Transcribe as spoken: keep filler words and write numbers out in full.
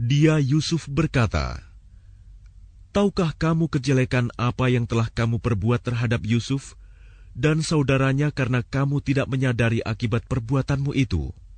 Dia Yusuf berkata, "Tahukah kamu kejelekan apa yang telah kamu perbuat terhadap Yusuf dan saudaranya karena kamu tidak menyadari akibat perbuatanmu itu?"